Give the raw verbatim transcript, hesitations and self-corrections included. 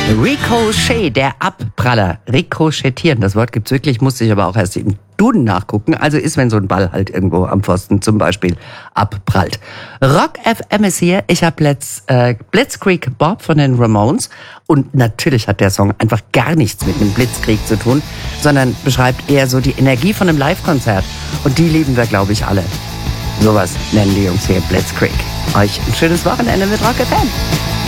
Ricochet, der Abpraller. Ricochettieren, das Wort gibt's wirklich, musste ich aber auch erst im Duden nachgucken. Also ist, wenn so ein Ball halt irgendwo am Pfosten zum Beispiel abprallt. Rock F M ist hier. Ich habe Let's, äh, Blitzkrieg Bob von den Ramones. Und natürlich hat der Song einfach gar nichts mit einem Blitzkrieg zu tun, sondern beschreibt eher so die Energie von einem Live-Konzert. Und die lieben wir, glaube ich, alle. Sowas nennen die Jungs hier Blitzkrieg. Euch ein schönes Wochenende mit Rock F M.